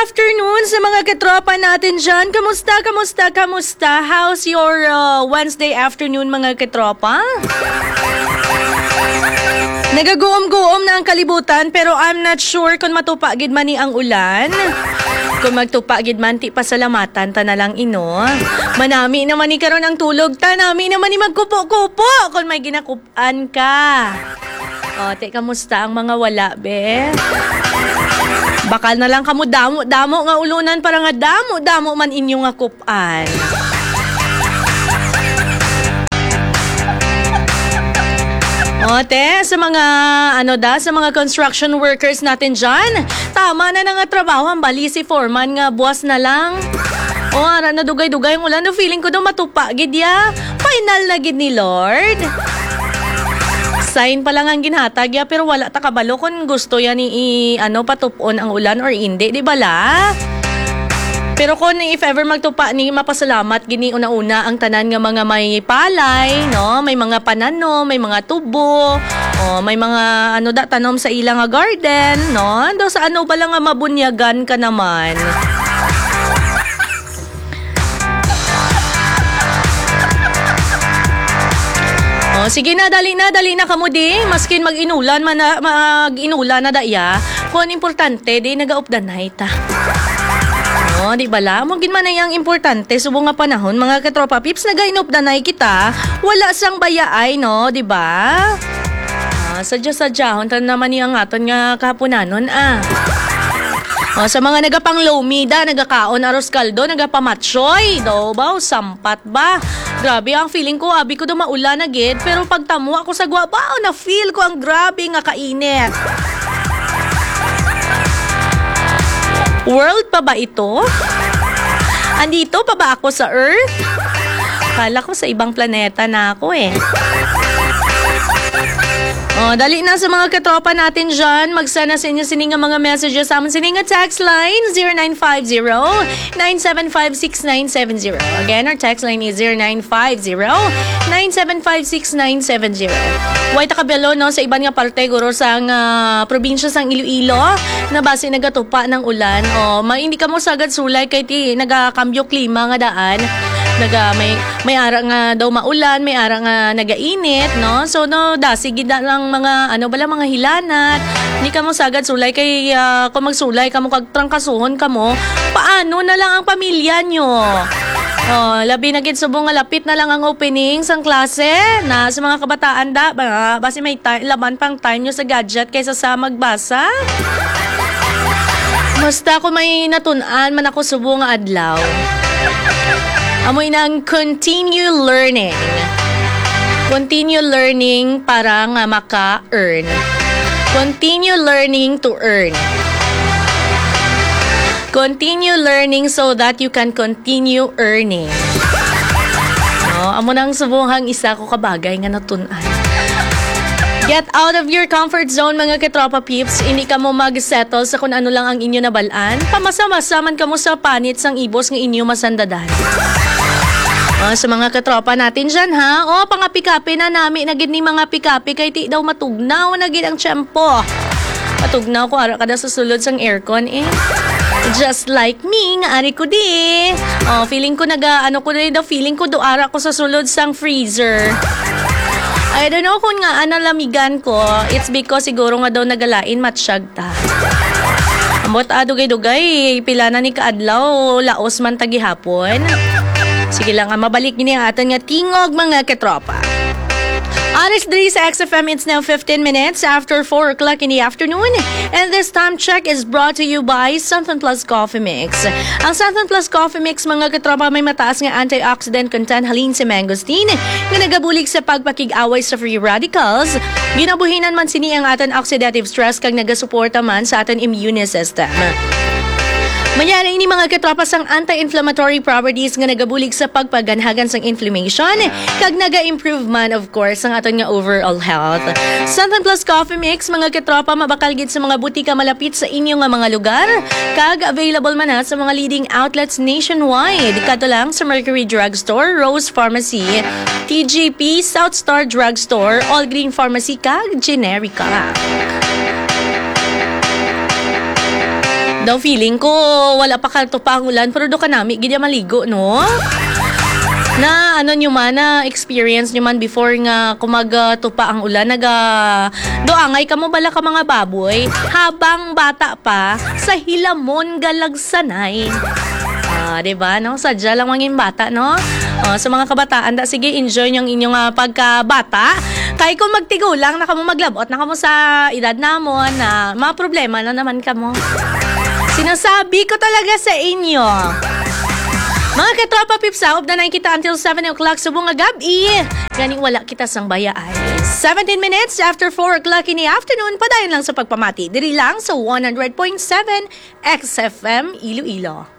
afternoon sa mga katropa natin dyan. Kamusta? How's your Wednesday afternoon mga katropa? Nagaguom-guom na ang kalibutan pero I'm not sure kung matupa gid man ni ang ulan. Kung magtupa gid man ti pasalamatan ta na lang ino. Manami naman ni karon ang tulog ta, nami naman ni magkupo-kupo kung may ginakupan ka. O, kamusta ang mga wala be? Bakal na lang kamo damo nga ulunan para nga damo man inyong nga kupan. Ote, sa mga sa mga construction workers natin dyan, tama na nga trabaho ang bali si foreman nga buwas na lang. O ara na dugay-dugay ang ulan, no feeling ko daw matupa gid ya. Final na gid ni Lord. Sign pa lang ang ginhatag ya, pero wala ta kabalo kung gusto yan ni patupon ang ulan or hindi, di ba la? Pero kung if ever magtupa ni mapasalamat gini una-una ang tanan nga mga may palay, no? May mga panano, may mga tubo, may mga tanom sa ilang nga garden, no? Ando sa ba lang nga mabunyagan ka naman. Sige na, dali na kamo di. Maskin mag-inulan na daya. Kung importante, di nag-up the night di bala? Mungkin man ay ang importante subong nga panahon, mga katropa pips, nag-up the night kita. Wala sang bayaay, no? Di ba? Sadya-sadyahon tan naman niyang aton nga kahaponanon, sa mga nagapang low mida, nagakaon aros kaldo, nagapamatsoy, daw ba? Sampat ba? Grabe ang feeling ko, abi ko daw maulan na gid, pero pagtamo ako sa guwabao, na feel ko ang grabe nga kainit. World pa ba ito? Andito pa ba ako sa Earth? Kala ko sa ibang planeta na ako Dali na sa mga katropa natin dyan. Magsana sa inyo sininga mga messages sa amin sininga text line 0950-975-6970. Again, our text line is 0950-975-6970. Way takabelo sa iban nga parte guro sa probinsya sang Iloilo na base nagatupa ng ulan. Hindi ka mo sagad sulay kay ti nagakambyo klima nga daan. May ara nga daw maulan, may ara nga nagainit, no? So sige lang mga mga hilanat. Hindi ka mo sagad sulay kay kung magsulay ka mo kag trangkasuhon ka mo, paano na lang ang pamilya nyo? Labi na gid subong nga lapit na lang ang opening sang klase na sa mga kabataan base may laban pang time nyo sa gadget kaysa sa magbasa. Basta ko may natun-an man ako subong nga adlaw. Amoy ng continue learning. Continue learning para nga maka-earn. Continue learning to earn. Continue learning so that you can continue earning. Amo nang subuhang isa ko kabagay nga natun-an. Get out of your comfort zone, mga katropa peeps. Hindi ka mo mag-settle sa kung ano lang ang inyo nabalaan. Pamasa-masaman ka mo sa panit sang ibos ng inyo masandadan. Sa mga katropa natin dyan, pangapikapi na nami na gid ni mga pikapi kay ti daw matugnaw na gid ang tiyempo. Matugnaw ko ara kada sa sulod sang aircon Just like me, nga ari ko di. Feeling ko feeling ko do ara ko sa sulod sang freezer. I don't know kung nga lamigan ko. It's because siguro nga daw nagalain matsyag ta. Ambot dugay-dugay, pila na ni kaadlaw, laos man tagihapon. Sige lang mabalik gini ang aton nga tingog mga katropa. Alas 3 sa XFM, it's now 15 minutes after 4 o'clock in the afternoon. And this time check is brought to you by Santan Plus Coffee Mix. Ang Santan Plus Coffee Mix, mga katropa, may mataas nga antioxidant content halin sa mangosteen nga nagabulig sa pagpakig-away sa free radicals. Ginabuhinan man sini ang aton oxidative stress kag nagasuporta man sa aton immune system. Mayari ini mga katropa sang anti-inflammatory properties nga nagabulig sa pagpaganhagan sang inflammation kag naga-improve man of course ang aton nga overall health. Santan Plus Coffee Mix, mga katropa, mabakal gid sa mga butika malapit sa inyo nga mga lugar kag available man sa mga leading outlets nationwide. Kadto lang sa Mercury Drugstore, Rose Pharmacy, TGP, South Star Drugstore, All Green Pharmacy kag Generica. Daw feeling ko, wala pa ka pa ang ulan, pero do ka nami, gidya maligo, no? Na ano nyo man, na experience nyo man before nga kumagtupa ang ulan, doangay ka mo bala ka mga baboy, habang bata pa, sa hilamon galagsanay. Diba, no? Sadya lang mangin bata, no? Sa mga kabataan, sige, enjoy yung inyong pagkabata. Kaya kung magtigulang, naka mo maglabot, naka mo sa edad namon, na mga problema na naman ka mo. Sinasabi ko talaga sa inyo. Mga katropa pipsahop na kita until 7 o'clock sa buong gabi. Ganing wala kita sang bayaay. 17 minutes after 4 o'clock in the afternoon, padayon lang sa pagpamati. Diri lang sa 100.7 XFM Iloilo.